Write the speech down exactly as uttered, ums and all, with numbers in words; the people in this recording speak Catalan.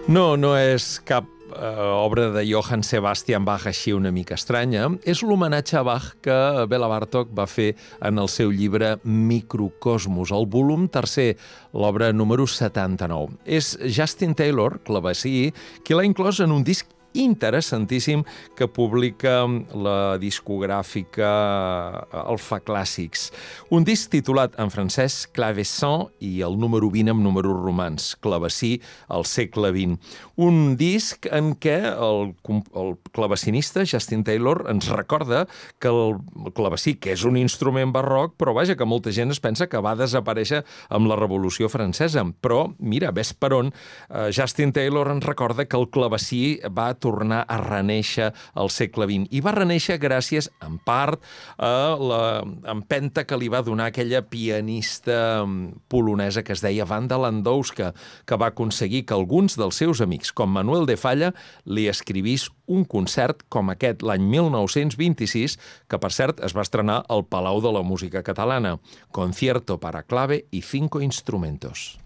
No, no és cap eh, obra de Johann Sebastian Bach així una mica estranya. És l'homenatge a Bach que Bela Bartók va fer en el seu llibre Microcosmos, el volum tercer, l'obra número setanta-nou. És Justin Taylor, clavecí, qui l'ha inclòs en un disc interessantíssim que publica la discogràfica Alfa Clàssics. Un disc titulat en francès Clavecin i el número vint amb números romans, clavecí al segle vint. Un disc en què el, el clavecinista Justin Taylor ens recorda que el clavecí, que és un instrument barroc, però vaja, que molta gent es pensa que va desaparèixer amb la Revolució Francesa. Però, mira, ves per on, eh, Justin Taylor ens recorda que el clavecí va tornar a renéixer al segle vint. I va renéixer gràcies, en part, a l'empenta que li va donar aquella pianista polonesa que es deia Wanda Landowska, que va aconseguir que alguns dels seus amics, com Manuel de Falla, li escrivís un concert com aquest l'any mil nou-cents vint-i-sis, que, per cert, es va estrenar al Palau de la Música Catalana. Concierto para clave y cinco instrumentos.